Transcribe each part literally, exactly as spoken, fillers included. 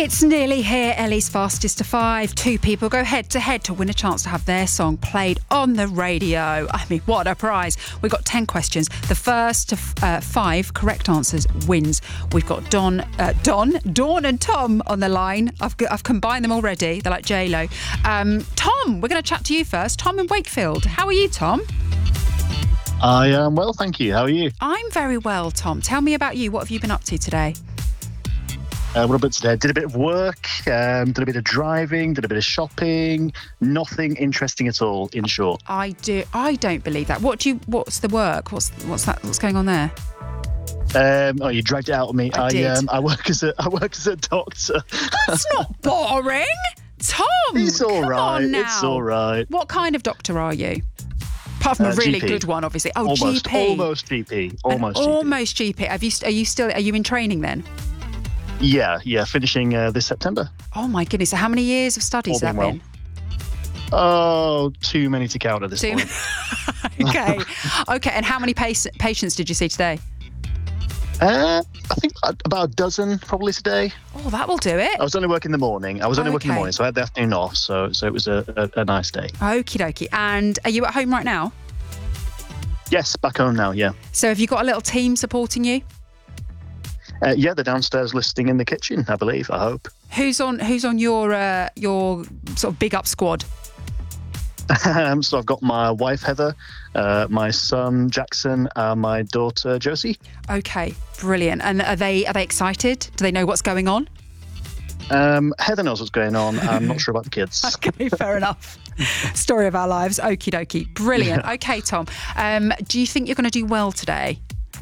It's nearly here, Ellie's Fastest to Five. Two people go head to head to win a chance to have their song played on the radio. I mean, what a prize. We've got ten questions. The first to uh, five correct answers wins. We've got Don, uh, Don, Dawn and Tom on the line. I've, I've combined them already. They're like J-Lo. Um, Tom, we're going to chat to you first. Tom in Wakefield. How are you, Tom? I am well, thank you. How are you? I'm very well, Tom. Tell me about you. What have you been up to today? Uh, what about today? Did a bit of work, um, did a bit of driving, did a bit of shopping. Nothing interesting at all, in short. I do. I don't believe that. What do you? What's the work? What's what's that? What's going on there? Um, oh, you dragged it out of me. I, I, did. Um, I work as a I work as a doctor. That's not boring, Tom. It's all come right. On now. It's all right. What kind of doctor are you? Apart from Uh, a really G P. good one, obviously. Oh, almost, G P. almost G P. Almost An G P. almost G P. Have you? Are you still? Are you in training then? Yeah, yeah. Finishing uh, this September. Oh my goodness! So how many years of studies All has that being been? Oh, too many to count at this Two. point. okay, okay. And how many pace, patients did you see today? Uh, I think about a dozen probably today. Oh, that will do it. I was only working in the morning. I was only working in the Okay. morning, so I had the afternoon off. So, so it was a, a, a nice day. Okie dokie. And are you at home right now? Yes, back home now. Yeah, So have you got a little team supporting you? uh, yeah. They're downstairs listening in the kitchen, I believe. I hope. Who's on? Who's on your uh, your sort of big up squad? Um, so I've got my wife Heather, uh, my son Jackson, and my daughter Josie. Okay, brilliant. And are they are they excited? Do they know what's going on? Um, Heather knows what's going on. I'm not sure about the kids. Okay, fair enough. Story of our lives. Okie dokie. Brilliant. Okay, Tom. Um, do you think you're going to do well today?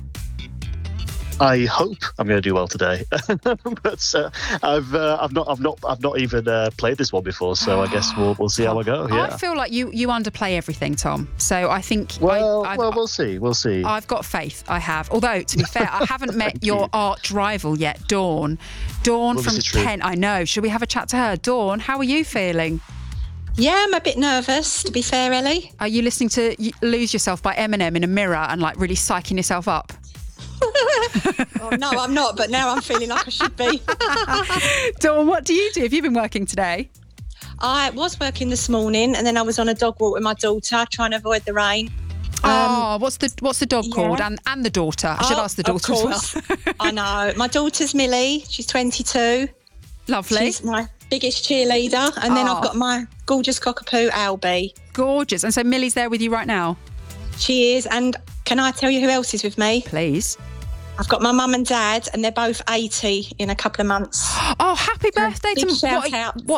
I hope I'm going to do well today, but uh, I've uh, I've not I've not I've not even uh, played this one before, so I guess we'll we'll see how I go. Yeah. I feel like you you underplay everything, Tom. So I think Well, I, I've, well, we'll see. We'll see. I've got faith. I have. Although, to be fair, I haven't met your you. arch rival yet, Dawn. Dawn Well, from this is true. Kent. I know. Should we have a chat to her? Dawn, how are you feeling? Yeah, I'm a bit nervous, to be fair, Ellie. Are you listening to Y- Lose Yourself by Eminem in a mirror and like really psyching yourself up? Oh, no, I'm not, but now I'm feeling like I should be. Dawn, what do you do? Have you been working today? I was working this morning and then I was on a dog walk with my daughter trying to avoid the rain. oh, what's the what's the dog yeah. called? And and the daughter. I should Oh, ask the of daughter as course. well. I know. My daughter's Millie. She's twenty-two. Lovely. She's my biggest cheerleader. And then Oh. I've got my gorgeous cockapoo, Albie. Gorgeous. And so Millie's there with you right now? She is. And can I tell you who else is with me? Please. I've got my mum and dad, and they're both eighty in a couple of months. Oh, happy birthday Big to shout what, out. what